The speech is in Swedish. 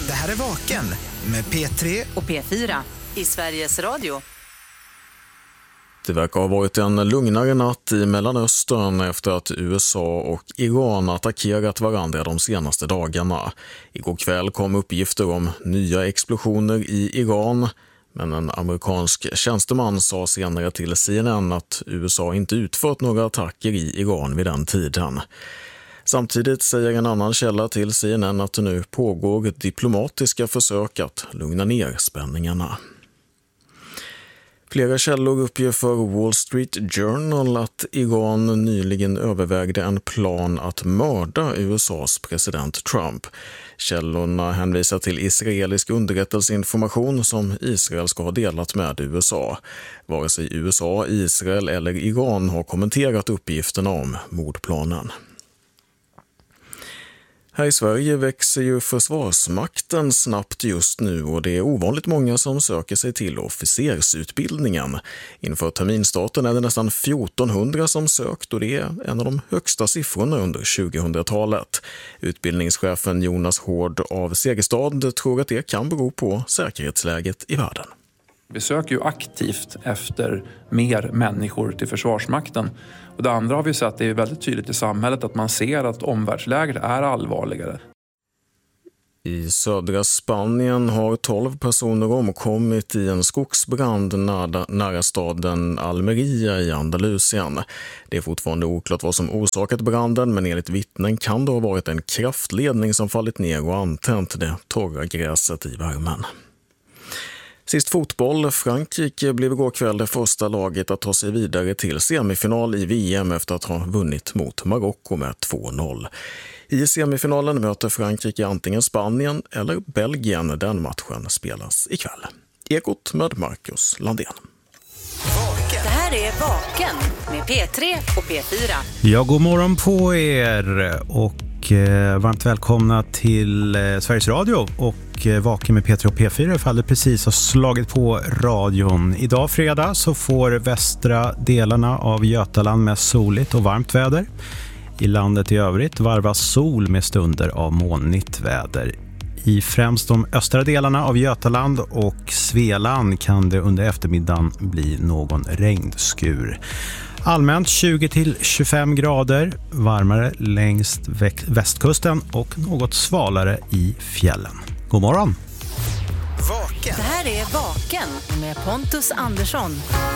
Det här är Vaken med P3 och P4 i Sveriges Radio. Det verkar ha varit en lugnare natt i Mellanöstern efter att USA och Iran attackerat varandra de senaste dagarna. Igår kväll kom uppgifter om nya explosioner i Iran, men en amerikansk tjänsteman sa senare till CNN att USA inte utfört några attacker i Iran vid den tiden. Samtidigt säger en annan källa till CNN att det nu pågår diplomatiska försök att lugna ner spänningarna. Flera källor uppger för Wall Street Journal att Iran nyligen övervägde en plan att mörda USAs president Trump. Källorna hänvisar till israelisk underrättelseinformation som Israel ska ha delat med USA. Vare sig USA, Israel eller Iran har kommenterat uppgifterna om mordplanen. Här i Sverige växer ju Försvarsmakten snabbt just nu och det är ovanligt många som söker sig till officersutbildningen. Inför terminstarten är det nästan 1400 som sökt och det är en av de högsta siffrorna under 2000-talet. Utbildningschefen Jonas Hård av Segerstad tror att det kan bero på säkerhetsläget i världen. Vi söker ju aktivt efter mer människor till Försvarsmakten. Och det andra har vi sett, det är väldigt tydligt i samhället att man ser att omvärldsläget är allvarligare. I södra Spanien har 12 personer omkommit i en skogsbrand nära staden Almeria i Andalusien. Det är fortfarande oklart vad som orsakat branden, men enligt vittnen kan det ha varit en kraftledning som fallit ner och antänt det torra gräset i värmen. Sist fotboll. Frankrike blev igår kväll det första laget att ta sig vidare till semifinal i VM efter att ha vunnit mot Marocko med 2-0. I semifinalen möter Frankrike antingen Spanien eller Belgien. Den matchen spelas ikväll. Ekot med Marcus Landén. Det här är Vaken med P3 och P4. Ja, god morgon på er och varmt välkomna till Sveriges Radio och Vaken med P3 och P4 ifall det precis har slagit på radion. Idag fredag så får västra delarna av Götaland med soligt och varmt väder. I landet i övrigt varvas sol med stunder av molnigt väder. I främst de östra delarna av Götaland och Svealand kan det under eftermiddagen bli någon regnskur. Allmänt 20-25 grader, varmare längs västkusten och något svalare i fjällen. God morgon! Vaken. Det här är Vaken med Pontus Andersson.